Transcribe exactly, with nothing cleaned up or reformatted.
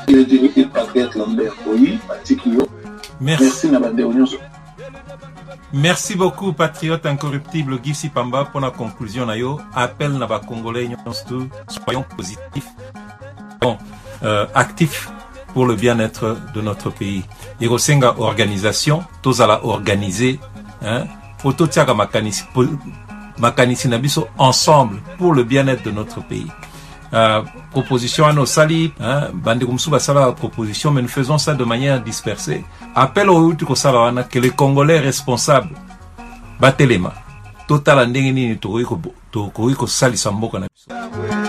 et Patrick Lambert. Oui, merci Merci. Merci beaucoup, patriote incorruptible Guy Sipamba, pour la conclusion. Appel na ba Congolais, soyons positifs, bon, euh, actifs pour le bien-être de notre pays. Et Rosenga organisation, tous à la organiser, hein, autotiaga makanisi, makanisi nabiso ensemble pour le bien-être de notre pays. Euh, proposition à nos sali, hein, bandekumsuba sala proposition, mais nous faisons ça de manière dispersée. Appel au Utukosalawana que les Congolais responsables, batelema, total andengeni ni tokoiko tokoiko sali samboka na biso.